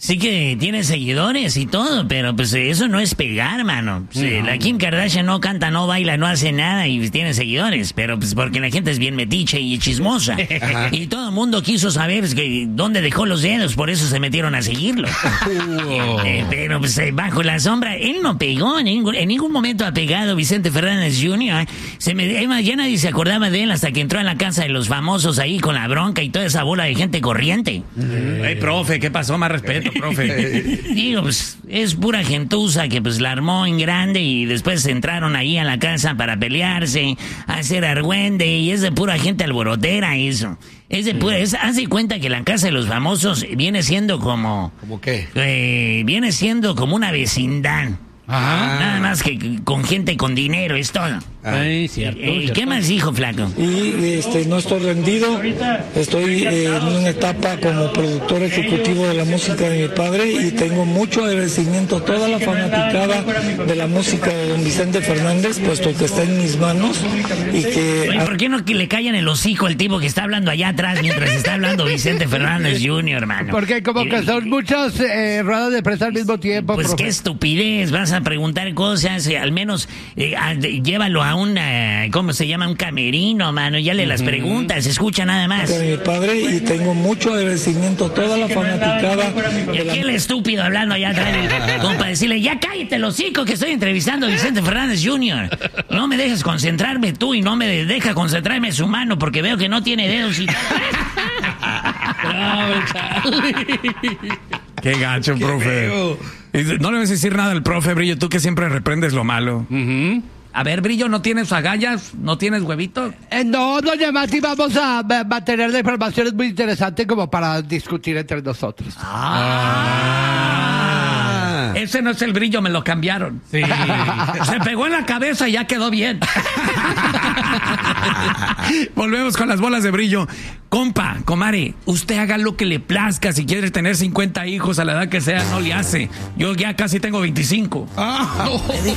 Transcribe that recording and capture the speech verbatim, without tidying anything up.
Sí que tiene seguidores y todo, pero pues eso no es pegar, mano. Pues, no. La Kim Kardashian no canta, no baila, no hace nada y tiene seguidores, pero pues porque la gente es bien metiche y chismosa. Ajá. Y todo el mundo quiso saber pues, que, dónde dejó los dedos, por eso se metieron a seguirlo. Oh. Eh, pero pues bajo la sombra, él no pegó, en ningún, en ningún momento ha pegado Vicente Fernández junior Se me, ya nadie se acordaba de él hasta que entró a la casa de los famosos ahí con la bronca y toda esa bola de gente corriente. Mm. Hey, profe, ¿qué pasó? Más respeto, profe. Digo, pues, es pura gentuza que pues la armó en grande y después entraron ahí a la casa para pelearse, a hacer argüende, y es de pura gente alborotera eso. Es de pura, es, haz de cuenta que la casa de los famosos viene siendo como... ¿Cómo qué? Eh, viene siendo como una vecindad. Ajá. Nada más que con gente con dinero, es todo. Ay, cierto, eh, cierto. ¿Qué más dijo, flaco? Y este, no estoy rendido, estoy eh, en una etapa como productor ejecutivo de la música de mi padre y tengo mucho agradecimiento a toda la fanaticada de la música de don Vicente Fernández, puesto que está en mis manos y que... Oye, ¿por qué no que le callan el hocico al tipo que está hablando allá atrás mientras está hablando Vicente Fernández junior, hermano? Porque como que son muchas eh, ruedas de prensa al mismo tiempo. Pues profe. Qué estupidez, vas a preguntar cosas, eh, al menos eh, a, de, llévalo a una, ¿cómo se llama? Un camerino, mano, ya le uh-huh. las preguntas, escucha nada más. De mi padre y tengo mucho agradecimiento a toda la fanaticada. Y aquí el estúpido hablando allá atrás, como para decirle, ya cállate el hocico que estoy entrevistando a Vicente Fernández junior No me dejes concentrarme tú y no me deja concentrarme su mano porque veo que no tiene dedos y... Qué gacho, Qué profe. feo. No le vas a decir nada al profe, Brillo, tú que siempre reprendes lo malo. Uh-huh. A ver, Brillo, ¿no tienes agallas? ¿No tienes huevitos? Eh, no, doña Mati, vamos a mantener la información, es muy interesante como para discutir entre nosotros. Ah. Ah. Ese no es el Brillo, me lo cambiaron. Sí. Se pegó en la cabeza y ya quedó bien. Volvemos con las bolas de Brillo. Compa, comare, usted haga lo que le plazca. Si quiere tener cincuenta hijos a la edad que sea, no le hace. Yo ya casi tengo veinticinco. Ah.